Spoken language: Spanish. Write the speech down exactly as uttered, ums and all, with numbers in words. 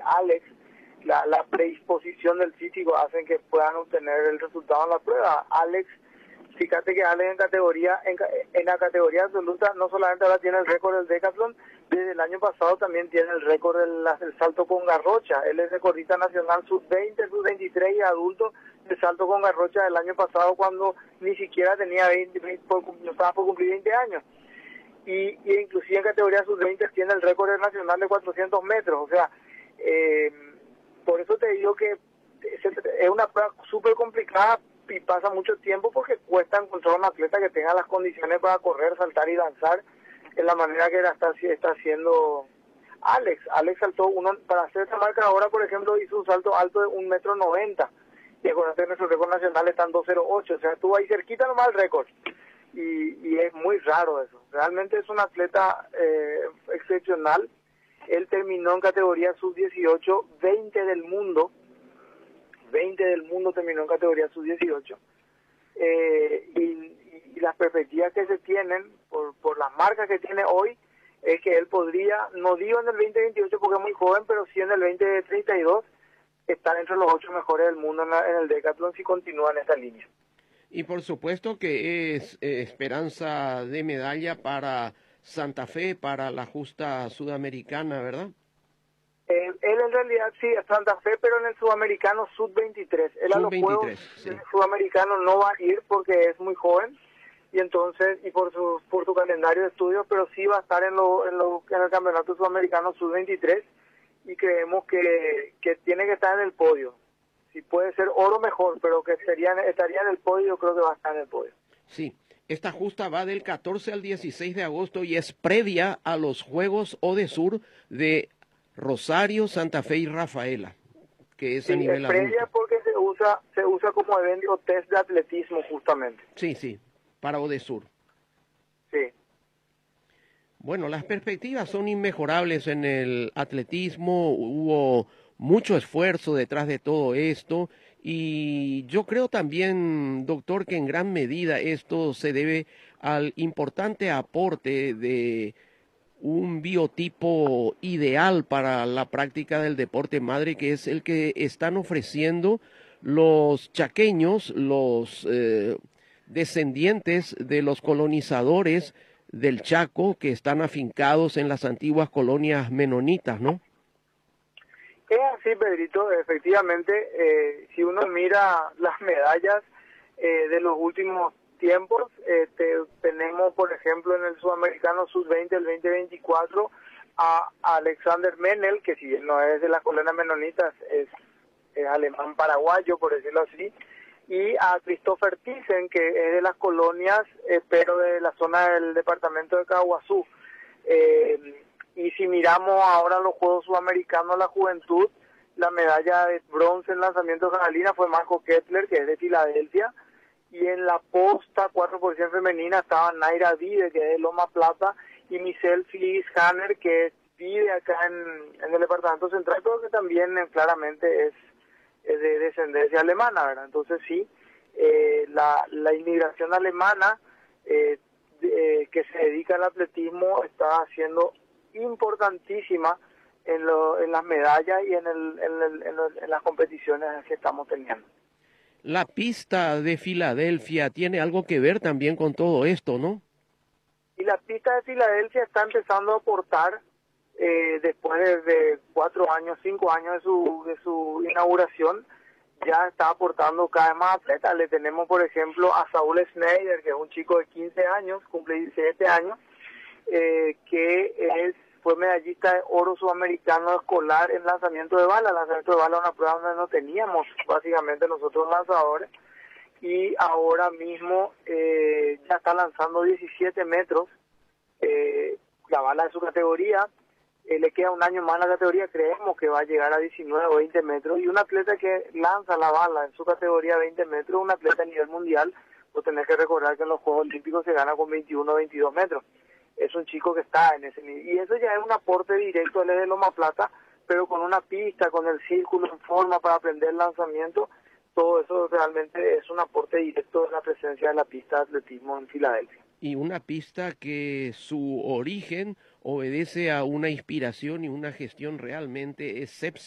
Alex, la, la predisposición del físico hacen que puedan obtener el resultado en la prueba. Alex, fíjate que Alex en categoría, en, en la categoría absoluta, no solamente ahora tiene el récord del Decathlon, desde el año pasado también tiene el récord del, del salto con garrocha. Él es recordista nacional sub veinte, sub veintitrés y adulto de salto con garrocha del año pasado cuando ni siquiera tenía veinte, veinte por, no estaba por cumplir veinte años. Y, y inclusive en categoría sub veinte tiene el récord nacional de cuatrocientos metros. O sea, eh, por eso te digo que es una prueba súper complicada y pasa mucho tiempo porque cuesta encontrar un atleta que tenga las condiciones para correr, saltar y danzar en la manera que la está, está haciendo Alex. Alex saltó, uno para hacer esta marca ahora, por ejemplo, hizo un salto alto de un metro noventa. Y acuérdate que nuestro récord nacional está en dos cero ocho, o sea, estuvo ahí cerquita nomás el récord. Y, y es muy raro eso. Realmente es un atleta eh, excepcional. Él terminó en categoría sub dieciocho, veinte del mundo. veinte del mundo terminó en categoría sub dieciocho. Eh, y, y las perspectivas que se tienen, por, por las marcas que tiene hoy, es que él podría, no digo en el veinte veintiocho porque es muy joven, pero sí en el veinte treinta y dos, estar entre los ocho mejores del mundo en, la, en el Decathlon si continúa en esta línea. Y por supuesto que es eh, esperanza de medalla para Santa Fe, para la justa sudamericana, ¿verdad? Eh, él en realidad sí es Santa Fe, pero en el sudamericano sub veintitrés. Él a los juegos sí. sudamericanos no va a ir porque es muy joven y entonces y por su por su calendario de estudios, pero sí va a estar en lo, en, lo, en el campeonato sudamericano sub veintitrés y creemos que, que tiene que estar en el podio. Si puede ser oro mejor, pero que sería, estaría en el podio, creo que va a estar en el podio. Sí, esta justa va del catorce al dieciséis de agosto y es previa a los Juegos Odesur de Rosario, Santa Fe y Rafaela, que es sí, a nivel es previa adulto. porque se usa se usa como evento test de atletismo justamente. Sí, sí, para Odesur. Sí. Bueno, las perspectivas son inmejorables en el atletismo, hubo mucho esfuerzo detrás de todo esto y yo creo también, doctor, que en gran medida esto se debe al importante aporte de un biotipo ideal para la práctica del deporte madre, que es el que están ofreciendo los chaqueños, los eh, descendientes de los colonizadores del Chaco que están afincados en las antiguas colonias menonitas, ¿no? Es así, Pedrito, efectivamente, eh, si uno mira las medallas eh, de los últimos tiempos, eh, te, tenemos, por ejemplo, en el sudamericano sub veinte, el veinte veinticuatro, a Alexander Menel, que si bien no es de las colonias menonitas, es, es alemán paraguayo, por decirlo así, y a Christopher Thyssen, que es de las colonias, eh, pero de la zona del departamento de Caguazú. Eh, y si miramos ahora los Juegos Sudamericanos, la juventud, la medalla de bronce en lanzamiento de jabalina fue Marco Kettler, que es de Filadelfia, y en la posta cuatro por cien femenina estaba Naira Vide, que es de Loma Plata, y Michelle Flies Hanner, que vive acá en, en el departamento central, pero que también eh, claramente es de descendencia alemana, ¿verdad? Entonces sí, eh, la, la inmigración alemana eh, de, eh, que se dedica al atletismo está siendo importantísima en, lo, en las medallas y en, el, en, el, en, el, en las competiciones que estamos teniendo. La pista de Filadelfia tiene algo que ver también con todo esto, ¿no? Y la pista de Filadelfia está empezando a aportar Eh, después de, de cuatro años, cinco años de su, de su inauguración, ya está aportando cada vez más atletas. Le tenemos, por ejemplo, a Saúl Schneider, que es un chico de quince años, cumple diecisiete años, eh, que es, fue medallista de oro sudamericano escolar en lanzamiento de bala. Lanzamiento de bala es una prueba donde no teníamos básicamente nosotros lanzadores, y ahora mismo eh, ya está lanzando diecisiete metros, eh, la bala de su categoría. Eh, le queda un año más en la categoría, creemos que va a llegar a diecinueve o veinte metros, y un atleta que lanza la bala en su categoría veinte metros, un atleta a nivel mundial, pues tenés que recordar que en los Juegos Olímpicos se gana con veintiuno o veintidós metros. Es un chico que está en ese nivel, y eso ya es un aporte directo, él es de Loma Plata, pero con una pista, con el círculo en forma para aprender el lanzamiento, todo eso realmente es un aporte directo de la presencia de la pista de atletismo en Filadelfia. Y una pista que su origen obedece a una inspiración y una gestión realmente excepcional.